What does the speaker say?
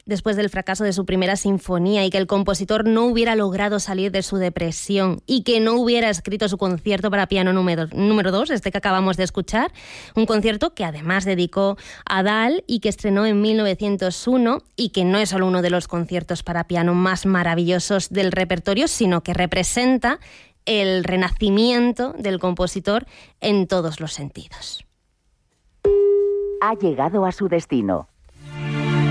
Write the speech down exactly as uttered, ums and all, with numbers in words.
después del fracaso de su primera sinfonía y que el compositor no hubiera logrado salir de su depresión y que no hubiera escrito su concierto para piano número, número dos, este que acabamos de escuchar, un concierto que además dedicó a Dahl y que estrenó en mil novecientos uno y que no es solo uno de los conciertos para piano más maravillosos del repertorio, sino que representa el renacimiento del compositor en todos los sentidos. Ha llegado a su destino.